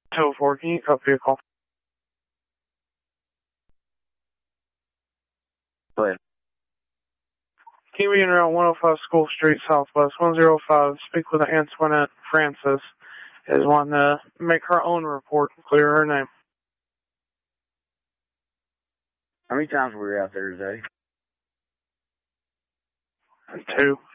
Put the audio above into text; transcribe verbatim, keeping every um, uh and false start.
two oh four, can you cut vehicle? Go ahead. Can you be in Route one oh five School Street Southwest, one oh five, speak with Antoinette Francis, is one to make her own report, clear her name. How many times were you out there today? Two.